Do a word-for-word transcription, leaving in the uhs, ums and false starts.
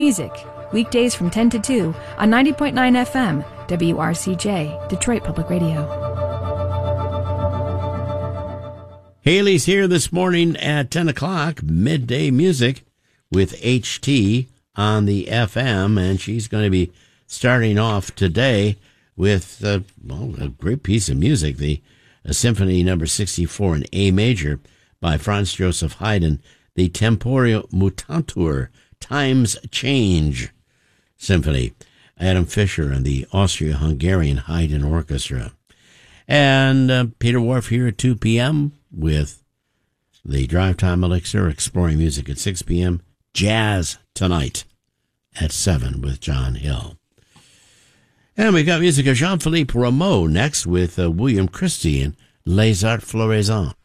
Music, weekdays from ten to two on ninety point nine F M, W R C J, Detroit Public Radio. Haley's here this morning at ten o'clock, midday music with H T on the F M, and she's going to be starting off today with uh, well, a great piece of music, the uh, Symphony Number sixty-four in A major by Franz Joseph Haydn, the Temporio Mutantur, Times Change Symphony, Adam Fischer and the Austria-Hungarian Haydn Orchestra. And uh, Peter Wharf here at two p.m. with the Drive Time Elixir, exploring music at six p.m., Jazz Tonight at seven with John Hill. And we got music of Jean-Philippe Rameau next with uh, William Christie and Les Arts Floraisants.